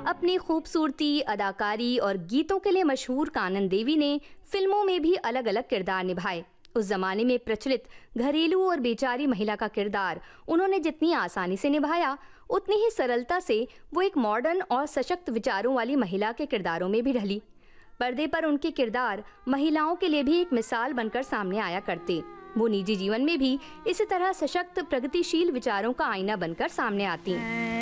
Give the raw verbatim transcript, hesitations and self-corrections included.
अपनी खूबसूरती, अदाकारी और गीतों के लिए मशहूर कानन देवी ने फिल्मों में भी अलग अलग किरदार निभाए। उस जमाने में प्रचलित घरेलू और बेचारी महिला का किरदार उन्होंने जितनी आसानी से निभाया, उतनी ही सरलता से वो एक मॉडर्न और सशक्त विचारों वाली महिला के किरदारों में भी ढली। पर्दे पर उनके किरदार महिलाओं के लिए भी एक मिसाल बनकर सामने आया करते। वो निजी जीवन में भी इसी तरह सशक्त, प्रगतिशील विचारों का आईना बनकर सामने आती।